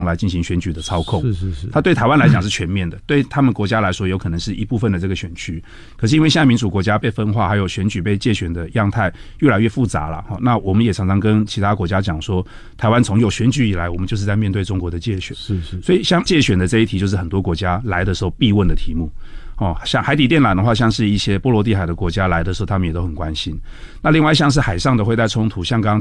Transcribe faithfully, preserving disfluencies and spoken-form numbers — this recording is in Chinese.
来进行选举的操控。 是是是， 它对台湾来讲是全面的，对他们国家来说有可能是一部分的这个选区。可是因为现在民主国家被分化，还有选举被介选的样态越来越复杂了。那我们也常常跟其他国家讲说，台湾从有选举以来，我们就是在面对中国的介选。 是是， 所以像介选的这一题，就是很多国家来的时候必问的题目。哦，像海底电缆的话，像是一些波罗的海的国家来的时候，他们也都很关心。那另外像是海上的灰带冲突，像刚刚